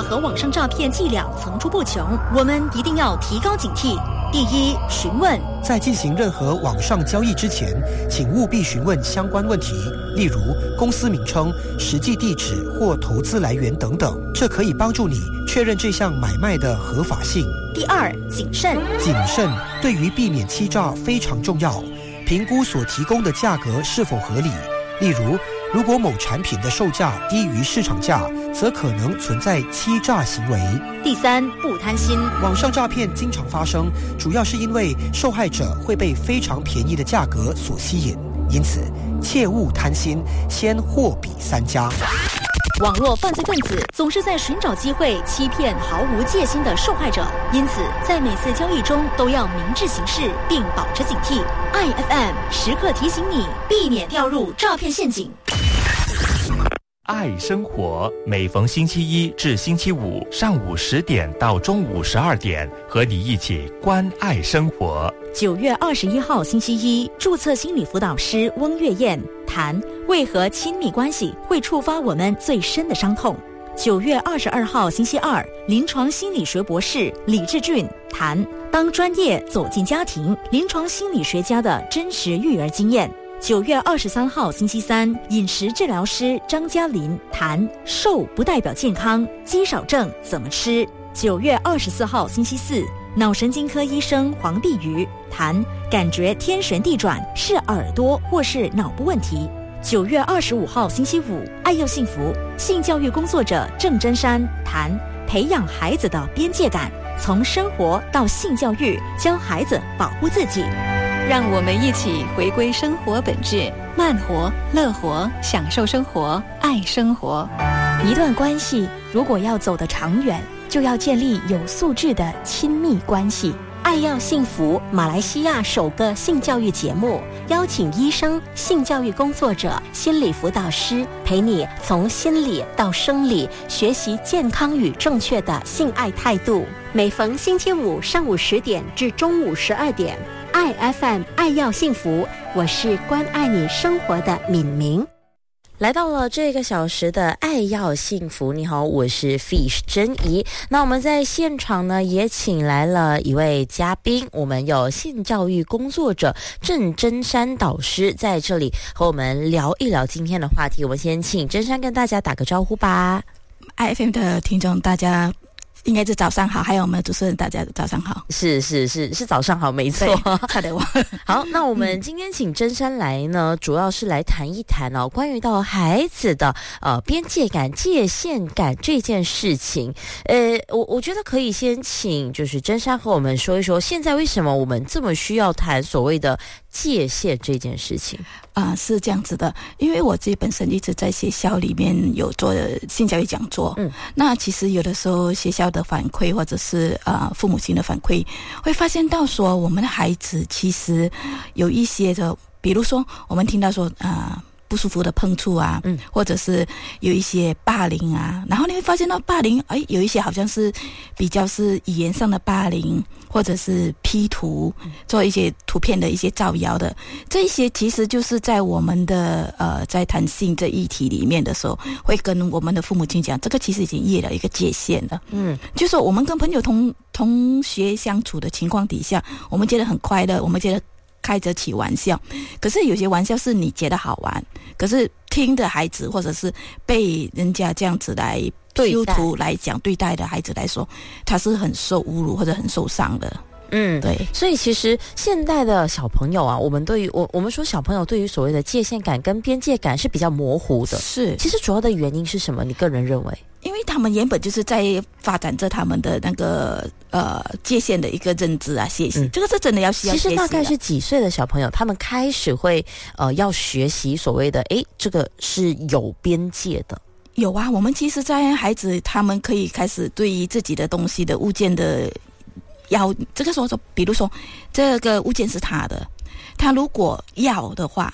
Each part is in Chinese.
诈和网上诈骗伎俩层出不穷，我们一定要提高警惕。第一，询问。 在进行任何网上交易之前，请务必询问相关问题，例如公司名称、实际地址或投资来源等等，这可以帮助你确认这项买卖的合法性。 第二，谨慎。 谨慎对于避免欺诈非常重要，评估所提供的价格是否合理。例如，如果某产品的售价低于市场价，则可能存在欺诈行为。 第三，不贪心。 网上诈骗经常发生，主要是因为受害者会被非常便宜的价格所吸引，因此切勿贪心，先货比三家。 网络犯罪分子总是在寻找机会欺骗毫无戒心的受害者，因此在每次交易中都要明智行事，并保持警惕。IFM 时刻提醒你，避免掉入诈骗陷阱。 爱生活，每逢星期一至星期五上午10点到中午12点，和你一起关爱生活。 9月21号星期一，注册心理辅导师翁月燕谈为何亲密关系会触发我们最深的伤痛。9月22号星期二，临床心理学博士李志俊谈当专业走进家庭，临床心理学家的真实育儿经验。9月23号星期三，饮食治疗师张嘉琳谈瘦不代表健康，肌少症怎么吃。9月24号星期四，脑神经科医生黄碧瑜谈感觉天旋地转是耳朵或是脑部问题。9月25号星期五，爱幼幸福性教育工作者郑真山谈培养孩子的边界感，从生活到性教育，教孩子保护自己。 让我们一起回归生活本质，慢活、乐活，享受生活，爱生活。 一段关系如果要走得长远，就要建立有素质的亲密关系。 爱要幸福，马来西亚首个性教育节目，邀请医生、性教育工作者、心理辅导师，陪你从心理到生理，学习健康与正确的性爱态度。每逢星期五上午10点至中午12点，IFM 爱要幸福，我是关爱你生活的敏明。 来到了这个小时的爱要幸福，你好，我是 Fish 珍怡。那我们在现场呢也请来了一位嘉宾，我们有性教育工作者郑真山导师在这里和我们聊一聊今天的话题。我们先请真山跟大家打个招呼吧。 IFM 的听众大家应该是早上好，还有我们的主持人大家早上好。 是早上好，没错。 差点忘。 好，那我们今天请真山来呢，主要是来谈一谈哦，关于到孩子的边界感、界限感这件事情。我觉得可以先请就是真山和我们说一说，现在为什么我们这么需要谈所谓的界限这件事情。 是这样子的，因为我自己本身一直在学校里面有做性教育讲座，那其实有的时候学校的反馈或者是父母亲的反馈，会发现到说我们的孩子其实有一些的，比如说我们听到说不舒服的碰触啊，或者是有一些霸凌啊，然后你会发现到霸凌，有一些好像是比较是语言上的霸凌，或者是 P 图，做一些图片的一些造谣的，这一些其实就是在我们的在谈性这议题里面的时候，会跟我们的父母亲讲，这个其实已经越了一个界限了。就是说我们跟朋友同学相处的情况底下，我们觉得很快乐，我们觉得开得起玩笑，可是有些玩笑是你觉得好玩，可是听的孩子或者是被人家这样子来修图来讲对待的孩子来说，他是很受侮辱或者很受伤的。对， 所以其实现代的小朋友啊，我们说小朋友对于所谓的界限感跟边界感是比较模糊的。 是， 其实主要的原因是什么？你个人认为？ 因为他们原本就是在发展着他们的那个界限的一个认知啊，学习，这个是真的要需要学习。 其实大概是几岁的小朋友，他们开始会要学习所谓的这个是有边界的。 有啊，我们其实在孩子他们可以开始对于自己的东西的物件的这个说比如说这个物件是他的，他如果要的话，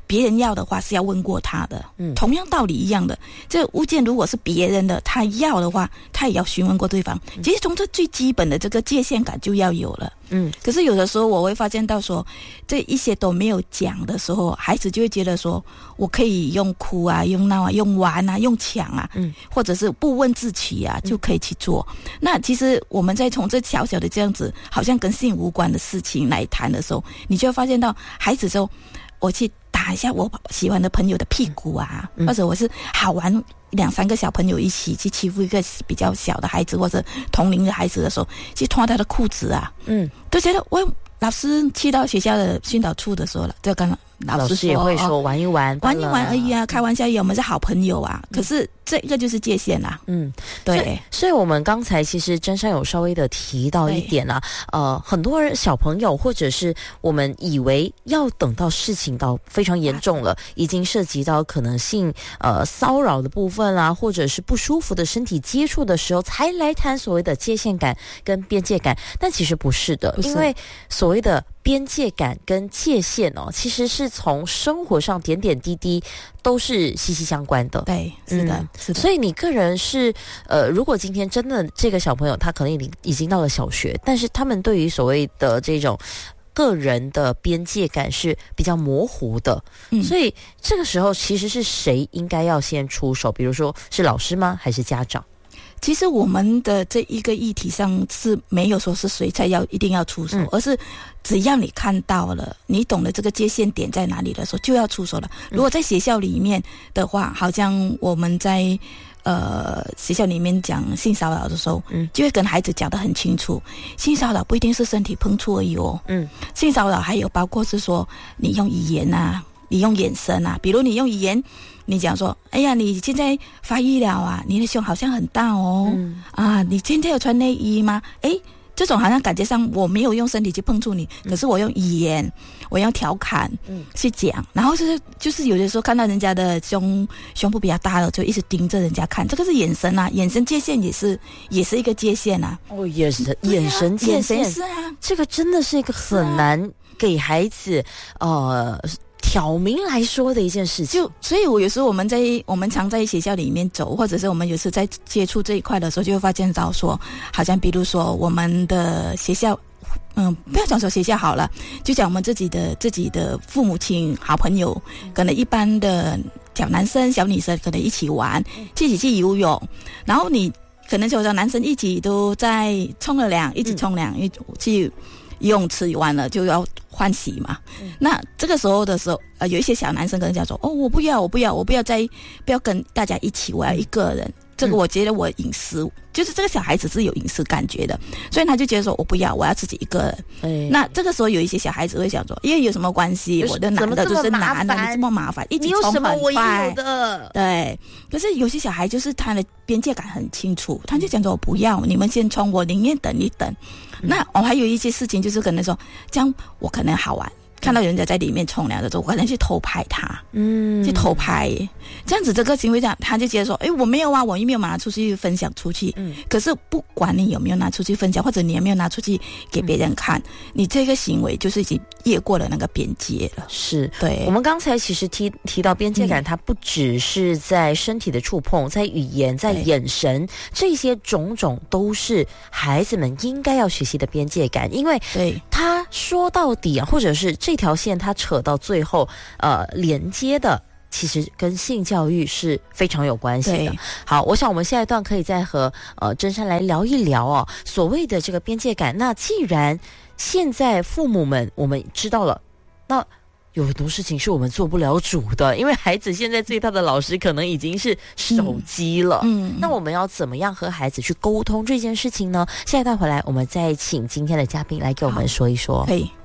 别人要的话是要问过他的，同样道理一样的，这物件如果是别人的，他要的话，他也要询问过对方。其实从这最基本的这个界限感就要有了。可是有的时候我会发现到说，这一些都没有讲的时候，孩子就会觉得说，我可以用哭啊，用闹啊，用玩啊，用抢啊，或者是不问自取啊，就可以去做。那其实我们在从这小小的这样子，好像跟性无关的事情来谈的时候，你就会发现到孩子说，我去打一下我喜欢的朋友的屁股啊，或者我是好玩2-3个小朋友一起去欺负一个比较小的孩子或者同龄的孩子的时候，去脱他的裤子啊，都觉得老师去到学校的训导处的时候了，就跟老师也会说玩一玩而已啊，开玩笑，我们是好朋友啊。可是这个就是界限啦。对。 所以我们刚才其实真山有稍微的提到一点啊，很多人小朋友或者是我们以为要等到事情到非常严重了，已经涉及到可能性骚扰的部分啦，或者是不舒服的身体接触的时候，才来谈所谓的界限感跟边界感。但其实不是的，因为所谓的边界感跟界限其实是从生活上点点滴滴都是息息相关的。 对，是的。 所以你个人是如果今天真的这个小朋友他可能已经到了小学，但是他们对于所谓的这种个人的边界感是比较模糊的，所以这个时候其实是谁应该要先出手？比如说是老师吗？还是家长？ 其实我们的这一个议题上是没有说是谁才一定要出手，而是只要你看到了，你懂得这个界限点在哪里的时候，就要出手了。如果在学校里面的话，好像我们在学校里面讲性骚扰的时候，就会跟孩子讲得很清楚，性骚扰不一定是身体碰触而已性骚扰还有包括是说你用语言啊，你用眼神啊，比如你用语言，你讲说，哎呀，你现在发育了啊，你的胸好像很大你现在有穿内衣吗？这种好像感觉上我没有用身体去碰触你，可是我用语言，我用调侃去讲，然后就是有的时候看到人家的胸部比较大了，就一直盯着人家看，这个是眼神啊，眼神界限也是一个界限啊。 眼神界限是啊， 这个真的是一个很难给孩子挑明来说的一件事情。 所以我有时候我们常在学校里面走，或者是我们有时在接触这一块的时候，就会发现到说，好像比如说我们的学校，不要讲说学校好了，就讲我们自己的父母亲、好朋友，可能一般的小男生、小女生可能一起玩，一起去游泳，然后你可能就说男生一起都在冲了凉，一起冲凉，去游泳池完了就要换洗嘛。那这个时候有一些小男生可能讲说，我不要跟大家一起，我要一个人。这个我觉得我隐私，就是这个小孩子是有隐私感觉的，所以他就觉得说我不要，我要自己一个人。那这个时候有一些小孩子会想说，因为有什么关系？我的男的就是男的，你这么麻烦，一起冲很快。你有什么我也有的。对，可是有些小孩就是他的边界感很清楚，他就讲说我不要，你们先冲，我宁愿等一等。那我还有一些事情就是可能说，这样我可能好玩。看到人家在里面冲凉的时候，我可能去偷拍他，去偷拍，这样子这个行为上，他就觉得说，我没有啊，我又没有拿出去分享出去，可是不管你有没有拿出去分享，或者你有没有拿出去给别人看，你这个行为就是已经越过了那个边界了。 是， 对。 我们刚才其实提到边界感，它不只是在身体的触碰，在语言，在眼神，这些种种都是孩子们应该要学习的边界感，因为他说到底啊，或者是这条线它扯到最后连接的其实跟性教育是非常有关系的。好，我想我们下一段可以再和真山来聊一聊所谓的这个边界感。那既然现在父母们我们知道了，那有很多事情是我们做不了主的，因为孩子现在最大的老师可能已经是手机了。那我们要怎么样和孩子去沟通这件事情呢？下一段回来我们再请今天的嘉宾来给我们说一说。 可以。